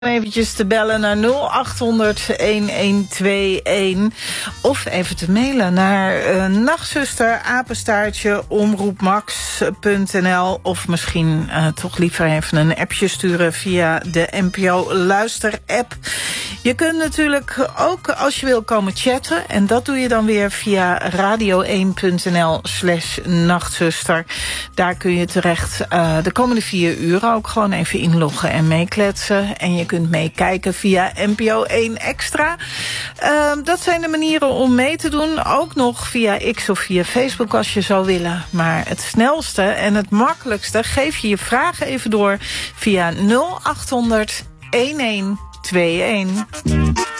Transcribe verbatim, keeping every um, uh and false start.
Eventjes te bellen naar nul acht honderd een een twee een of even te mailen naar uh, nachtzuster apenstaartje omroepmax punt n l of misschien uh, toch liever even een appje sturen via de N P O Luister app. Je kunt natuurlijk ook als je wil komen chatten en dat doe je dan weer via radio één punt n l slash nachtzuster. Daar kun je terecht uh, de komende vier uur ook gewoon even inloggen en meekletsen en je kunt meekijken via N P O één Extra. Uh, dat zijn de manieren om mee te doen. Ook nog via X of via Facebook als je zou willen. Maar het snelste en het makkelijkste, geef je je vragen even door via nul acht honderd een een twee een.